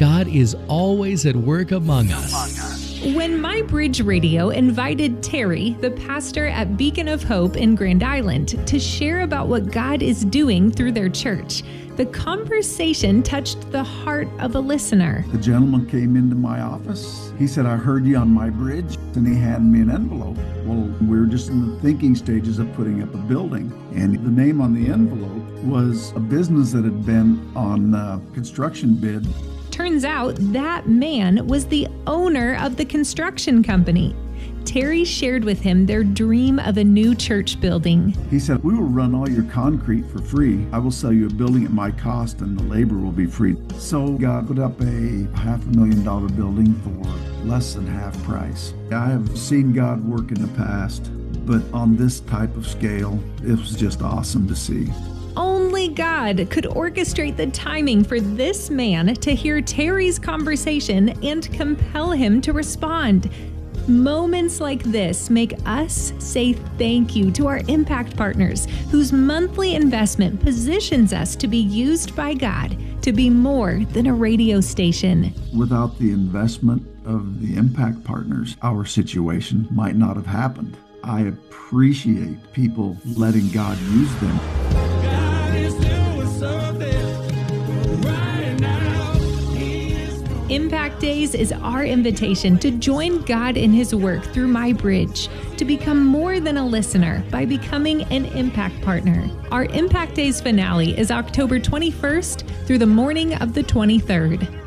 God is always at work among us. When My Bridge Radio invited Terry, the pastor at Beacon of Hope in Grand Island, to share about what God is doing through their church, the conversation touched the heart of a listener. The gentleman came into my office. He said, "I heard you on My Bridge," and he handed me an envelope. Well, we were just in the thinking stages of putting up a building, and the name on the envelope was a business that had been on construction bid. Turns out that man was the owner of the construction company. Terry shared with him their dream of a new church building. He said, "We will run all your concrete for free. I will sell you a building at my cost and the labor will be free." So God put up a $500,000 building for less than half price. I have seen God work in the past, but on this type of scale, it was just awesome to see. Only God could orchestrate the timing for this man to hear Terry's conversation and compel him to respond. Moments like this make us say thank you to our impact partners, whose monthly investment positions us to be used by God to be more than a radio station. Without the investment of the impact partners, our situation might not have happened. I appreciate people letting God use them. Impact Days is our invitation to join God in His work through My Bridge, to become more than a listener by becoming an impact partner. Our Impact Days finale is October 21st through the morning of the 23rd.